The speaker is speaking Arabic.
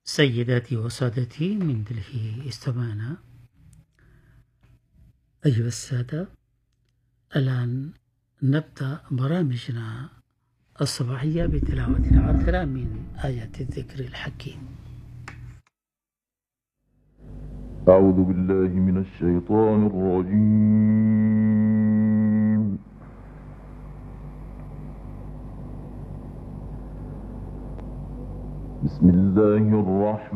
سيداتي وسادتي من دلهي استمعنا. أيها السادة، الآن نبدأ برامجنا الصباحية بتلاوة عطرة من آيات الذكر الحكيم. أعوذ بالله من الشيطان الرجيم. بسم الله الرحمن